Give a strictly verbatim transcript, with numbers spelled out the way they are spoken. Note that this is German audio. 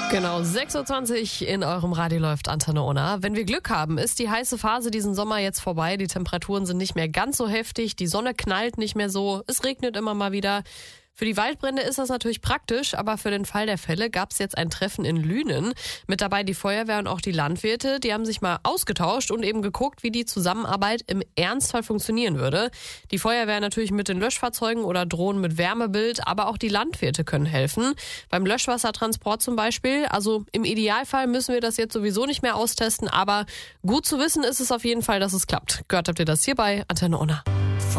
Genau, sechs Uhr zwanzig in eurem Radio läuft Antenne Unna. Wenn wir Glück haben, ist die heiße Phase diesen Sommer jetzt vorbei. Die Temperaturen sind nicht mehr ganz so heftig, die Sonne knallt nicht mehr so, es regnet immer mal wieder. Für die Waldbrände ist das natürlich praktisch, aber für den Fall der Fälle gab es jetzt ein Treffen in Lünen. Mit dabei die Feuerwehr und auch die Landwirte. Die haben sich mal ausgetauscht und eben geguckt, wie die Zusammenarbeit im Ernstfall funktionieren würde. Die Feuerwehr natürlich mit den Löschfahrzeugen oder Drohnen mit Wärmebild, aber auch die Landwirte können helfen. Beim Löschwassertransport zum Beispiel. Also im Idealfall müssen wir das jetzt sowieso nicht mehr austesten, aber gut zu wissen ist es auf jeden Fall, dass es klappt. Gehört habt ihr das hier bei Antenne Unna.